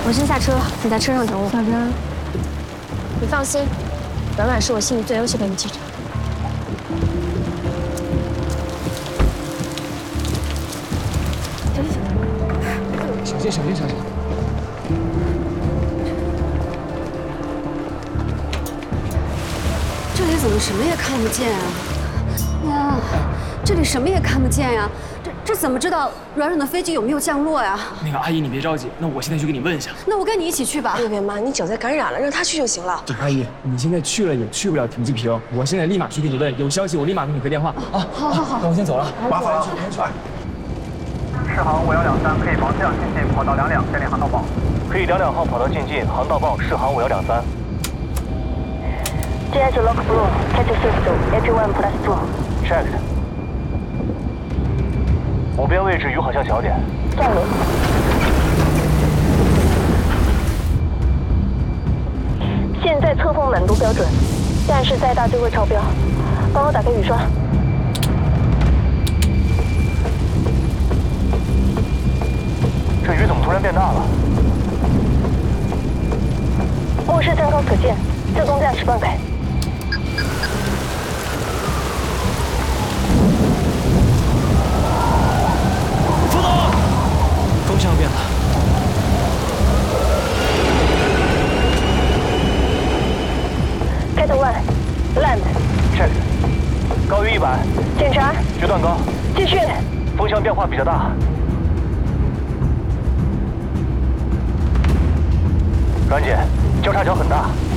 我先下车，你在车上等我。 好的。 你放心，阮阮是我心里最优秀的女记者。 小心，小心，小心！ 这里怎么什么也看不见啊？呀，这里什么也看不见呀！这怎么知道软软的飞机有没有降落呀？ 那个阿姨，你别着急，那我现在去给你问一下。 那我跟你一起去吧。 别妈，你脚在感染了，让她去就行了。 阿姨，你现在去了也去不了停机坪，我现在立马去给你问，有消息我立马给你回电话啊。 好， 那我先走了。 麻烦了，您去。适航5123可以防向进近跑道2两，建立航道报。 可以22号跑道进近，航道报适航5123。 GH Lock Blue, catch swift, H1+2. Checked。目标位置与好像小点。 降临。现在侧风满度标准，但是再大就会超标。帮我打开雨刷。 这雨怎么突然变大了？ 目视参考可见，自动驾驶放开。 收到了，风向变了。 开头1 ，land。 Check。高于100。 检查。 决断高。 继续。 风向变化比较大。阮姐，交叉角很大，